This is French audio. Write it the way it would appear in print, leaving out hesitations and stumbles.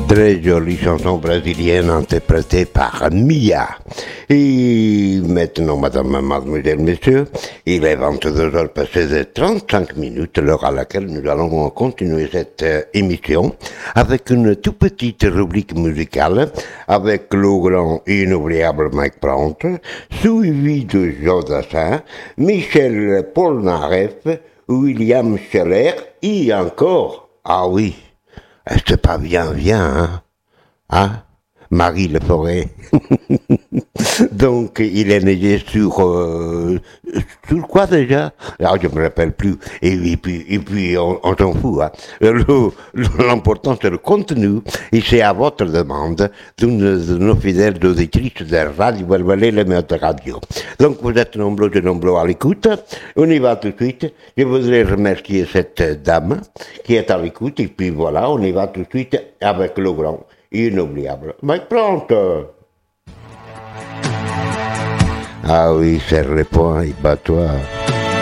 Très jolie chanson brésilienne interprétée par Mia. Et maintenant, madame, mademoiselle, messieurs, il est 22 heures passées de 35 minutes, l'heure à laquelle nous allons continuer cette émission avec une toute petite rubrique musicale avec le grand et inoubliable Mike Brandt, suivi de Jodassin, Michel Polnareff, William Scheller et encore, ah oui, c'est pas bien, hein, Marie Le Forêt. Donc, il est né sur quoi déjà? Alors, je me rappelle plus. Et puis on s'en fout, hein. L'important, c'est le contenu. Et c'est à votre demande d'une de nos fidèles auditrices de Radio Valvalais, les meilleurs de radio. Donc, vous êtes nombreux et nombreux à l'écoute. On y va tout de suite. Je voudrais remercier cette dame qui est à l'écoute. Et puis voilà, on y va tout de suite avec le grand inoubliable Mike Brandt. Ah oui, serre les poings et bats-toi.